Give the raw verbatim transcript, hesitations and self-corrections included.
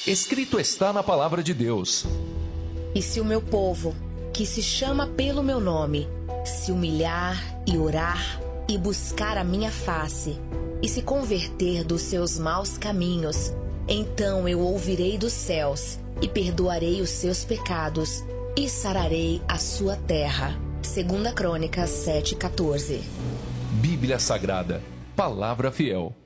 Escrito está na palavra de Deus: E se o meu povo, que se chama pelo meu nome, se humilhar e orar e buscar a minha face, e se converter dos seus maus caminhos, então eu ouvirei dos céus e perdoarei os seus pecados e sararei a sua terra. Segunda Crônicas sete, quatorze. Bíblia Sagrada, Palavra Fiel.